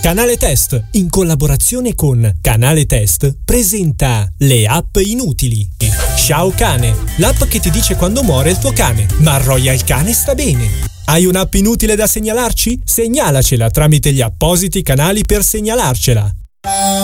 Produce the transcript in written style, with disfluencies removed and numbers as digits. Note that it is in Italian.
Canale Test, in collaborazione con Canale Test, presenta le app inutili. Ciao Cane, l'app che ti dice quando muore il tuo cane, ma Royal Cane sta bene. Hai un'app inutile da segnalarci? Segnalacela tramite gli appositi canali per segnalarcela.